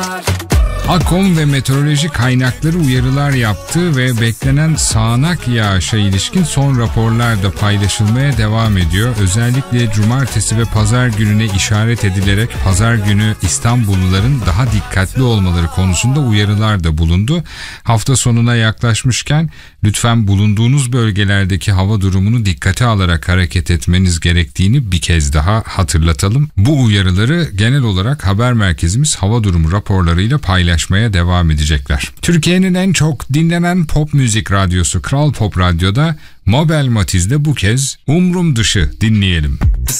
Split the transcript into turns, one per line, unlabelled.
AKOM ve meteoroloji kaynakları uyarılar yaptı ve beklenen sağanak yağışa ilişkin son raporlar da paylaşılmaya devam ediyor. Özellikle cumartesi ve pazar gününe işaret edilerek pazar günü İstanbulluların daha dikkatli olmaları konusunda uyarılar da bulundu. Hafta sonuna yaklaşmışken lütfen bulunduğunuz bölgelerdeki hava durumunu dikkate alarak hareket etmeniz gerektiğini bir kez daha hatırlatalım. Bu uyarıları genel olarak haber merkezimiz hava durumu raporlarıyla paylaşmaya devam edecekler. Türkiye'nin en çok dinlenen pop müzik radyosu Kral Pop Radyo'da Mabel Matiz'de bu kez Umrum Dışı dinleyelim.